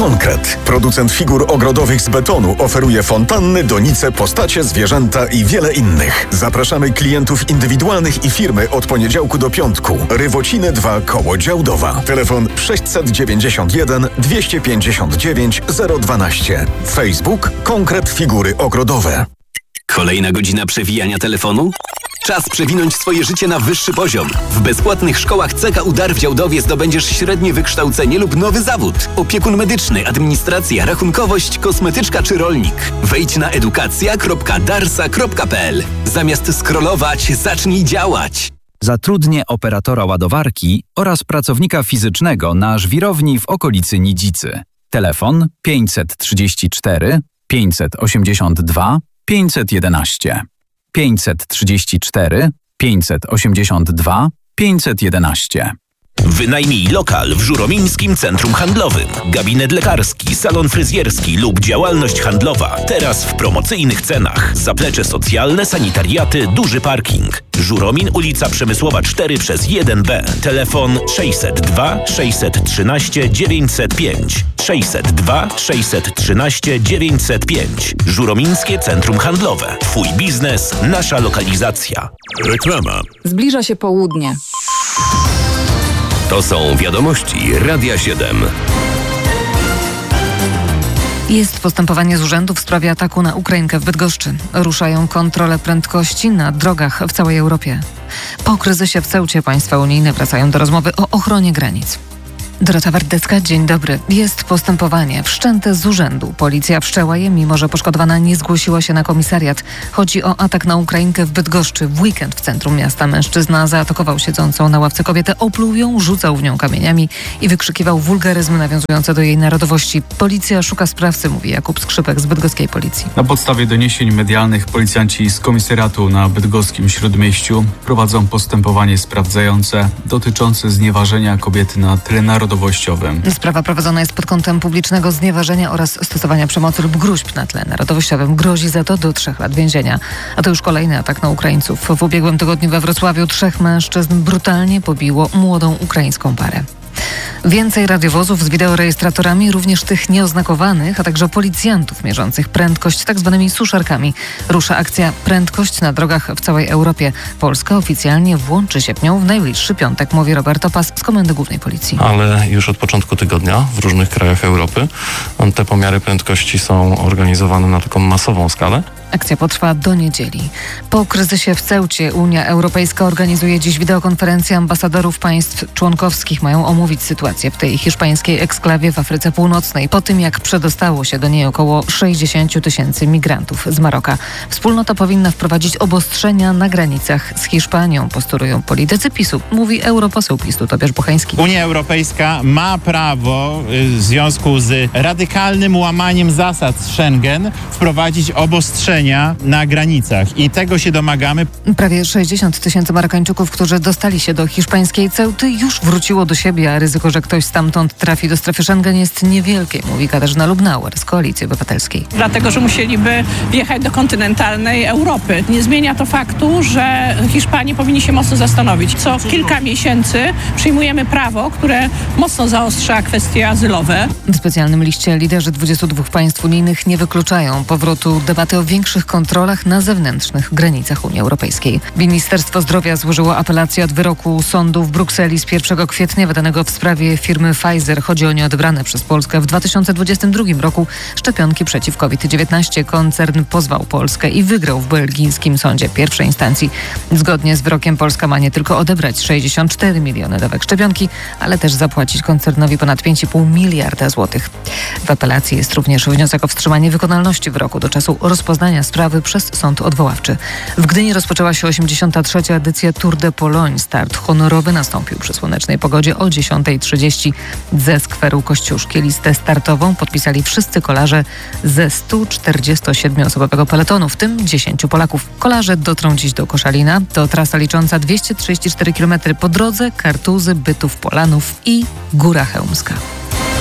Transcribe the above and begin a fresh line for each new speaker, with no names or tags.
Konkret. Producent figur ogrodowych z betonu oferuje fontanny, donice, postacie, zwierzęta i wiele innych. Zapraszamy klientów indywidualnych i firmy od poniedziałku do piątku. Rywociny 2 koło Działdowa. Telefon 691 259 012. Facebook Konkret Figury Ogrodowe.
Kolejna godzina przewijania telefonu? Czas przewinąć swoje życie na wyższy poziom. W bezpłatnych szkołach CKU Dar w Działdowie zdobędziesz średnie wykształcenie lub nowy zawód. Opiekun medyczny, administracja, rachunkowość, kosmetyczka czy rolnik. Wejdź na edukacja.darsa.pl. Zamiast scrollować, zacznij działać.
Zatrudnię operatora ładowarki oraz pracownika fizycznego na żwirowni w okolicy Nidzicy. Telefon 534 582 511. 534 582 511.
Wynajmij lokal w Żuromińskim Centrum Handlowym. Gabinet lekarski, salon fryzjerski lub działalność handlowa. Teraz w promocyjnych cenach. Zaplecze socjalne, sanitariaty, duży parking. Żuromin, ulica Przemysłowa 4 przez 1B. Telefon 602 613 905. 602 613 905. Żuromińskie Centrum Handlowe. Twój biznes, nasza lokalizacja.
Reklama.
Zbliża się południe.
To są wiadomości Radia 7.
Jest postępowanie z urzędu w sprawie ataku na Ukrainkę w Bydgoszczy. Ruszają kontrole prędkości na drogach w całej Europie. Po kryzysie w Ceucie państwa unijne wracają do rozmowy o ochronie granic. Dorota Wardecka, dzień dobry. Jest postępowanie wszczęte z urzędu. Policja wszczęła je, mimo że poszkodowana nie zgłosiła się na komisariat. Chodzi o atak na Ukrainkę w Bydgoszczy. W weekend w centrum miasta mężczyzna zaatakował siedzącą na ławce kobietę, opluł ją, rzucał w nią kamieniami i wykrzykiwał wulgaryzmy nawiązujące do jej narodowości. Policja szuka sprawcy, mówi Jakub Skrzypek z bydgoskiej policji.
Na podstawie doniesień medialnych policjanci z komisariatu na bydgoskim Śródmieściu prowadzą postępowanie sprawdzające dotyczące znieważenia kobiety na tle narodowym.
Sprawa prowadzona jest pod kątem publicznego znieważenia oraz stosowania przemocy lub gróźb na tle narodowościowym. Grozi za to do 3 lat więzienia. A to już kolejny atak na Ukraińców. W ubiegłym tygodniu we Wrocławiu 3 mężczyzn brutalnie pobiło młodą ukraińską parę. Więcej radiowozów z wideorejestratorami, również tych nieoznakowanych, a także policjantów mierzących prędkość tak zwanymi suszarkami. Rusza akcja Prędkość na drogach w całej Europie. Polska oficjalnie włączy się w nią w najbliższy piątek, mówi Robert Opas z Komendy Głównej Policji.
Ale już od początku tygodnia w różnych krajach Europy te pomiary prędkości są organizowane na taką masową skalę.
Akcja potrwa do niedzieli. Po kryzysie w Ceucie Unia Europejska organizuje dziś wideokonferencję ambasadorów państw członkowskich. Mają omówić sytuację w tej hiszpańskiej eksklawie w Afryce Północnej, po tym jak przedostało się do niej około 60 000 migrantów z Maroka. Wspólnota powinna wprowadzić obostrzenia na granicach z Hiszpanią, postulują politycy PiS-u, mówi europoseł PiS-u Tobiasz Buchański.
Unia Europejska ma prawo w związku z radykalnym łamaniem zasad Schengen wprowadzić obostrzenia na granicach i tego się domagamy.
Prawie 60 000 Marokańczyków, którzy dostali się do hiszpańskiej Ceuty, już wróciło do siebie, a ryzyko, że ktoś stamtąd trafi do strefy Schengen jest niewielkie, mówi Katarzyna Lubnauer z Koalicji Obywatelskiej.
Dlatego, że musieliby wjechać do kontynentalnej Europy. Nie zmienia to faktu, że Hiszpanie powinni się mocno zastanowić. Co kilka miesięcy przyjmujemy prawo, które mocno zaostrza kwestie azylowe.
W specjalnym liście liderzy 22 państw unijnych nie wykluczają powrotu debaty o większych kontrolach na zewnętrznych granicach Unii Europejskiej. Ministerstwo Zdrowia złożyło apelację od wyroku sądu w Brukseli z 1 kwietnia wydanego w sprawie firmy Pfizer. Chodzi o nieodebrane przez Polskę w 2022 roku szczepionki przeciw COVID-19. Koncern pozwał Polskę i wygrał w belgijskim sądzie pierwszej instancji. Zgodnie z wyrokiem Polska ma nie tylko odebrać 64 miliony dawek szczepionki, ale też zapłacić koncernowi ponad 5,5 miliarda złotych. W apelacji jest również wniosek o wstrzymanie wykonalności wyroku do czasu rozpoznania sprawy przez sąd odwoławczy. W Gdyni rozpoczęła się 83. edycja Tour de Pologne. Start honorowy nastąpił przy słonecznej pogodzie o 10:30 ze skweru Kościuszki. Listę startową podpisali wszyscy kolarze ze 147-osobowego peletonu, w tym 10 Polaków. Kolarze dotrą dziś do Koszalina. To trasa licząca 234 km po drodze Kartuzy, Bytów, Polanów i Góra Chełmska.